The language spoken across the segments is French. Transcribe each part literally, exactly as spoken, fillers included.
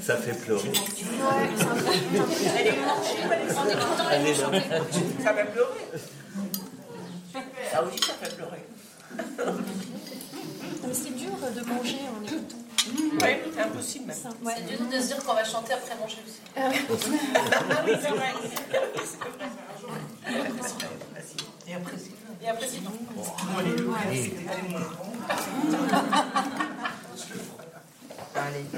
Ça fait pleurer. Ouais, ça va. Elle est manchée, elle est manchée. Elle est là. Ça fait pleurer. Ça aussi, ça fait pleurer. Mais c'est dur de manger en écoutant. Oui, c'est impossible même. Ça, ouais. C'est dur de se dire qu'on va chanter après manger aussi. Ah oui, c'est vrai. Et après, c'est Et après, c'est non. Allez, allez, allez, mon Allez.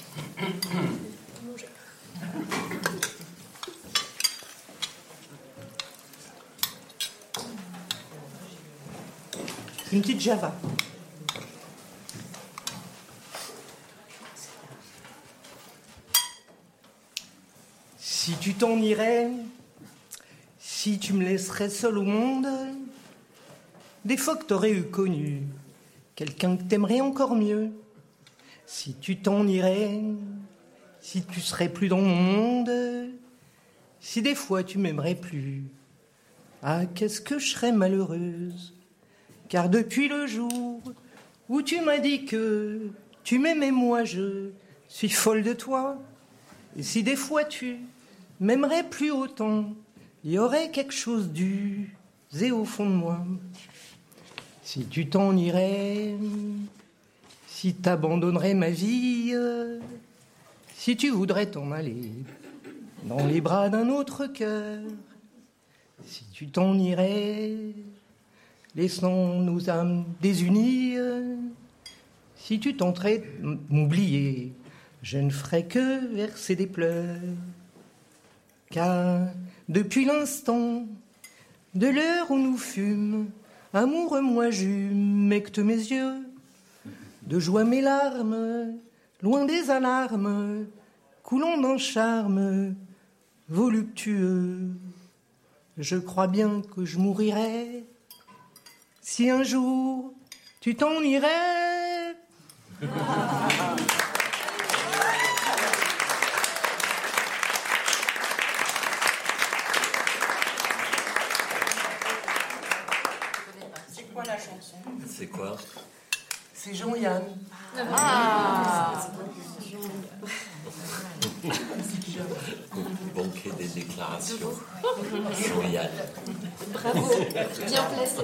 Une petite Java. Si tu t'en irais, si tu me laisserais seul au monde, des fois que t'aurais eu connu quelqu'un que t'aimerais encore mieux. Si tu t'en irais, si tu serais plus dans mon monde, si des fois tu m'aimerais plus, ah, qu'est-ce que je serais malheureuse. Car depuis le jour où tu m'as dit que tu m'aimais, moi je suis folle de toi. Et si des fois tu m'aimerais plus autant, il y aurait quelque chose d'usé au fond de moi. Si tu t'en irais, si t'abandonnerais ma vie, si tu voudrais t'en aller dans les bras d'un autre cœur, si tu t'en irais, laissant nos âmes désunies, si tu tenterais de m'oublier, je ne ferais que verser des pleurs. Car depuis l'instant de l'heure où nous fûmes, amour, moi j'humecte mes yeux, de joie mes larmes, loin des alarmes, coulant d'un charme voluptueux. Je crois bien que je mourirais si un jour tu t'en irais. C'est quoi la chanson? C'est quoi? C'est Jean-Yann. Ah. Banquet des déclarations. Jean-Yann. Bravo, bien placé.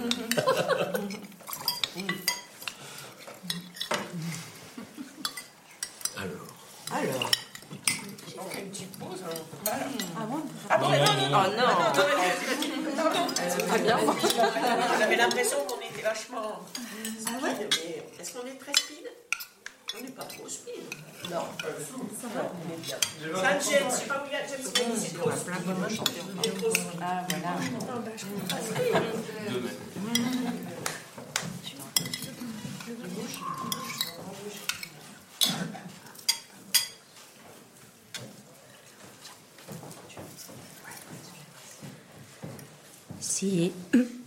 Alors. Alors, On fait une petite pause. Voilà. Ah bon? Ah bon, non, non, non. oh non, Non, non. Très bien. J'avais l'impression qu'on était vachement. Mais est-ce qu'on est très speed? On n'est pas trop speed. Non. Ça va. On est bien. Ça me gêne, je sais pas où il y a James Bay, c'est trop speed. Ah, voilà. Si